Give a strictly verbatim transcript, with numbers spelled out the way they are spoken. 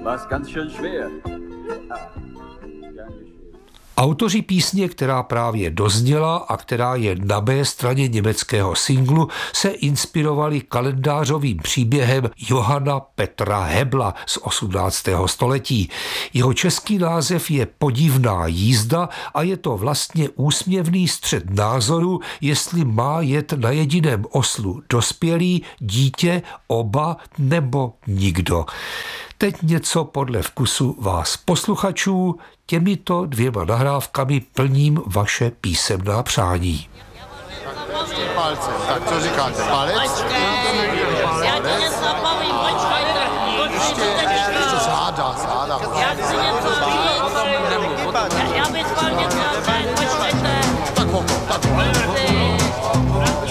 war's ganz schön schwer. Autoři písně, která právě dozněla a která je na B straně německého singlu, se inspirovali kalendářovým příběhem Johanna Petra Hebla z osmnáctého století. Jeho český název je Podivná jízda a je to vlastně úsměvný střet názoru, jestli má jet na jediném oslu dospělý, dítě, oba nebo nikdo. Teď něco podle vkusu vás posluchačů, těmito dvěma nahrávkami plním vaše písemná přání. Palcem. Tak co říkáte? Palec? Já ti něco povím, počkejte. Ještě, ještě záda, záda. Já chci něco říct. Já bych chtěl něco říct, počkejte. Tak hoko, tak hoko.